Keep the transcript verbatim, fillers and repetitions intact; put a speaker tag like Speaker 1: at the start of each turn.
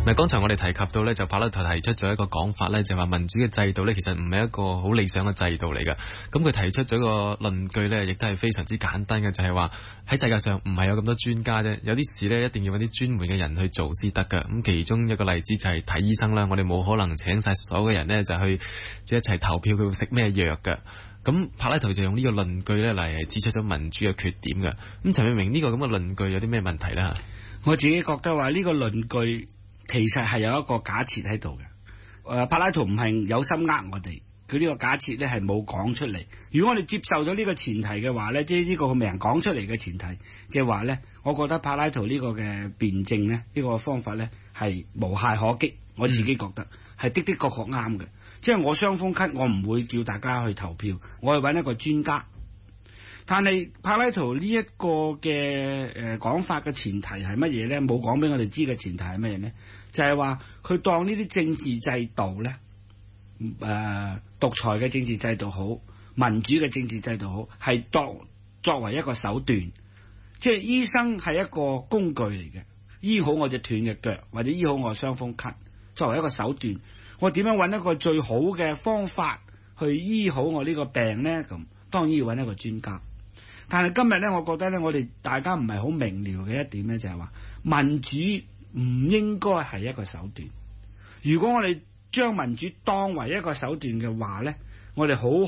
Speaker 1: 嗱，剛才我哋提及到咧，就柏拉圖提出咗一個講法咧，就話民主嘅制度咧，其實唔係一個好理想嘅制度嚟㗎。咁佢提出咗個論據咧，亦都係非常之簡單嘅，就係話喺世界上唔係有咁多專家啫，有啲事咧一定要揾啲專門嘅人去做先得㗎。咁其中一個例子就係睇醫生啦，我哋冇可能請晒所有嘅人咧就去即係一齊投票佢會食咩藥㗎。咁柏拉圖就用呢個論據咧嚟指出咗民主嘅缺點㗎。咁陳永明呢個咁嘅論據有啲咩問題咧？
Speaker 2: 我自己覺得話呢個論據其實係有一個假設喺度嘅。誒，柏拉圖唔係有心呃我哋，佢呢個假設咧係冇講出嚟。如果我哋接受咗呢個前提嘅話咧，即係呢個佢未人講出嚟嘅前提嘅話咧，我覺得柏拉圖呢個嘅辯證咧，呢個方法咧係無懈可擊。我自己覺得係的的確確啱嘅。即係我傷風咳，我唔會叫大家去投票，我去揾一個專家。但係柏拉圖呢一個嘅誒講法嘅前提係乜嘢咧？冇講俾我哋知嘅前提係乜嘢咧？就係話佢當呢啲政治制度咧，誒、呃、獨裁嘅政治制度好，民主嘅政治制度好，係作作為一個手段。即係醫生係一個工具嚟嘅，醫好我隻斷嘅腳或者醫好我傷風咳，作為一個手段。我點樣揾一個最好嘅方法去醫好我呢個病咧？咁當然要揾一個專家。但係今日咧，我覺得咧，我哋大家唔係好明瞭嘅一點咧，就係話民主唔應該係一個手段。如果我哋將民主當為一個手段嘅話咧，我哋好